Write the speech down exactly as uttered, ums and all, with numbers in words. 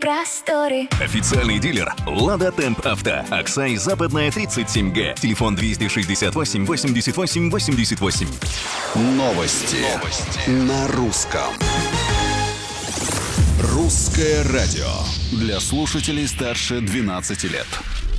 просторы. Официальный дилер «Лада Темп Авто». Аксай, Западная, тридцать семь Г. Телефон двести шестьдесят восемь восемьдесят восемь восемьдесят восемь. Новости. Новости на русском. Русское радио для слушателей старше двенадцати лет.